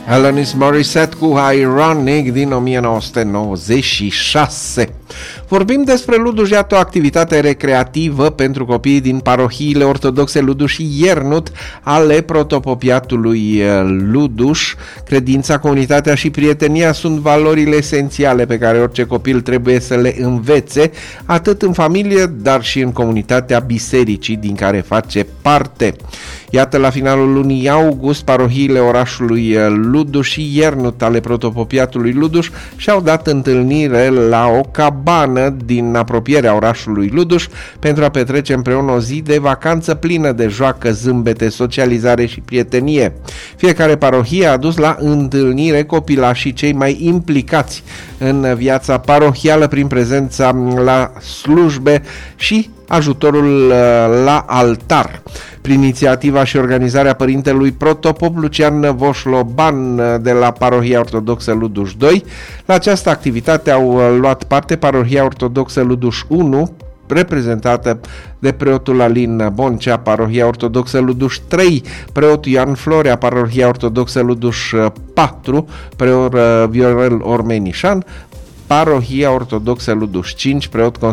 Alanis Morissette cu Ironic din 1996. Vorbim despre Luduș, iată o activitate recreativă pentru copiii din parohiile ortodoxe Luduș și Iernut ale protopopiatului Luduș. Credința, comunitatea și prietenia sunt valorile esențiale pe care orice copil trebuie să le învețe, atât în familie, dar și în comunitatea bisericii din care face parte. Iată, la finalul lunii august, parohiile orașului Luduș și Iernut ale protopopiatului Luduș și-au dat întâlnire la o cabană din apropierea orașului Luduș pentru a petrece împreună o zi de vacanță plină de joacă, zâmbete, socializare și prietenie. Fiecare parohie a adus la întâlnire copilașii cei mai implicați în viața parohială prin prezența la slujbe și ajutorul la altar. Prin inițiativa și organizarea părintelui protopop Lucian Voșloban de la Parohia Ortodoxă Luduș 2, la această activitate au luat parte Parohia Ortodoxă Luduș 1, reprezentată de preotul Alin Boncea, Parohia Ortodoxă Luduș 3, preot Ioan Florea, Parohia Ortodoxă Luduș 4, preot Viorel Ormenișan, Parohia Ortodoxă Luduș 5, preot